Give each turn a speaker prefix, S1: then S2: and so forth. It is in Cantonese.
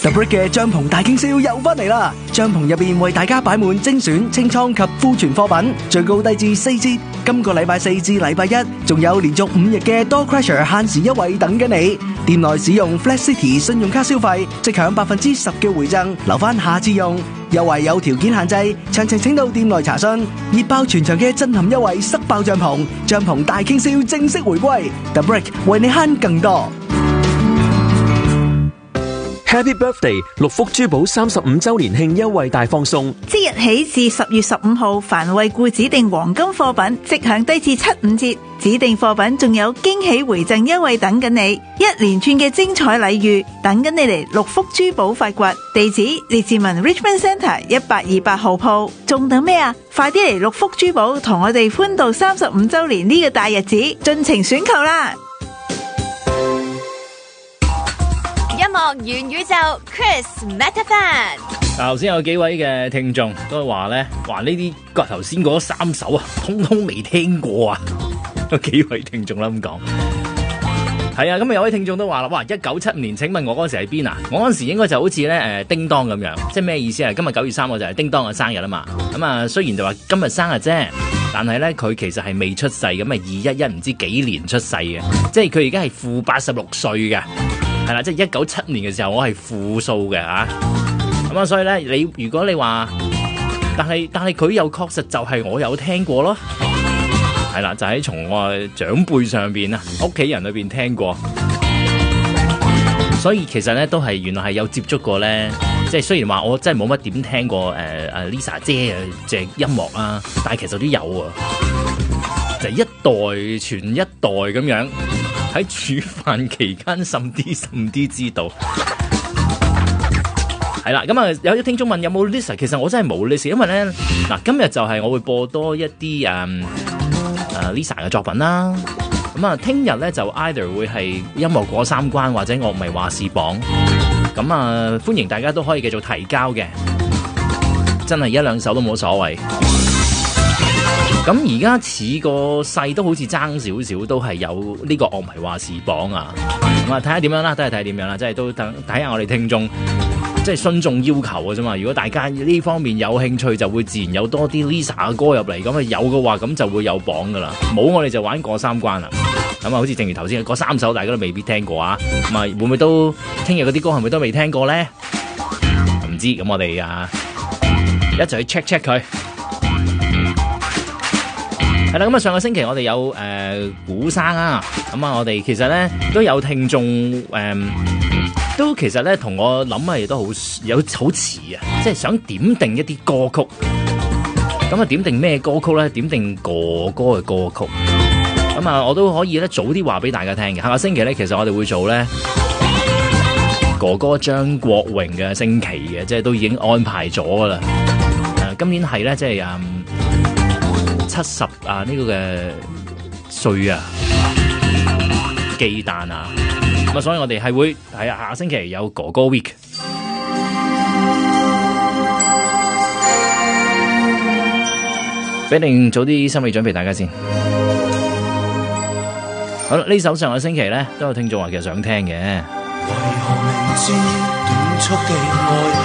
S1: The Brick 嘅帳篷大傾銷又翻嚟啦！帳篷入邊為大家擺滿精選清倉及庫存貨品，最高低至4折。今個禮拜4至禮拜1，仲有連續5日嘅 Door Crusher 限時優惠等緊你。店內使用 Flash City 信用卡消費，即享10%嘅回贈，留翻下次用。優惠有條件限制，詳情請到店內查詢。熱爆全場嘅震撼優惠，塞爆帳篷，帳篷大傾銷正式回歸。The Brick 為你慳更多。
S2: Happy Birthday！ 六福珠寶35周年慶優惠大放送，
S3: 即日起至10月15號，凡惠顧指定黃金貨品即享低至75折，指定貨品仲有驚喜回贈優惠等緊你，一連串嘅精彩禮遇等緊你嚟六福珠寶發掘。地址列治文 Richmond Centre 1828號鋪，仲等咩啊？快啲嚟六福珠寶同我哋歡度35周年呢個大日子，盡情選購啦！
S4: 音樂元宇宙 Chris Metafan。
S5: 頭先有幾位嘅聽眾都話咧，話呢啲頭先嗰3首啊，通通未聽過啊！有幾位聽眾啦咁講，係啊，咁啊有位聽眾都話啦，哇！1975年，請問我嗰時喺邊啊？我嗰時應該就好似咧叮當咁樣，即係咩意思啊？今日9月3號就係叮當嘅生日啦嘛。咁啊，雖然就話今日生日啫，但係咧佢其實係未出世，咁啊211唔知幾年出世嘅，即係佢而家係負86歲嘅。係啦，即係1972年嘅時候，我係負數嘅吓，咁啊，所以咧，如果你話，但係佢又確實就係我有聽過咯，係啦，就喺從我長輩上邊啊，屋企人裏邊聽過，所以其實咧都係原來係有接觸過咧，即係雖然話我真係冇乜點聽過Lisa 姐隻音樂啊，但係其實都有啊，就係一代傳一代咁樣。喺煮飯期間甚啲知道，係啦。咁啊，有啲聽眾問有冇 list？ 其實我真係冇 list， 因為咧嗱，今日就係我會播多一啲Lisa 嘅作品啦。咁啊，聽日咧就 either 會係音樂過3關或者樂迷話事榜。咁啊，歡迎大家都可以繼續提交嘅，真係1-2首都冇所謂。咁而家似個勢都好似爭少少，都係有呢個樂迷話事榜啊！咁啊，睇下點樣啦，都係睇下點樣啦，即係都等睇下我哋聽眾，即係信眾要求嘅啫嘛。如果大家呢方面有興趣，就會自然有多啲 Lisa 嘅歌入嚟。咁啊有嘅話，咁就會有榜噶啦。冇我哋就玩過3關啦。咁啊，好似正如頭先嗰3首，大家都未必聽過啊。咁啊，會唔會都聽日嗰啲歌係咪都未聽過咧？唔知，咁我哋一齊去 check 佢。係啦，咁啊上個星期我哋有古生啊，咁啊我哋其實咧都有聽眾都其實咧同我諗係都好似啊，即係想點定一啲歌曲，咁啊點定咩歌曲咧？點定哥哥嘅歌曲，咁啊我都可以咧早啲話俾大家聽嘅。下個星期咧，其實我哋會做咧哥哥張國榮嘅星期嘅，即係都已經安排咗噶啦。今年係咧即係70呢個嘅歲啊，忌誕啊，咁啊，所以我哋係會係下星期有哥哥 week，俾定早啲心理準備大家先。好啦，呢首上個星期咧都有聽眾話其實想聽嘅。為何明知短促嘅愛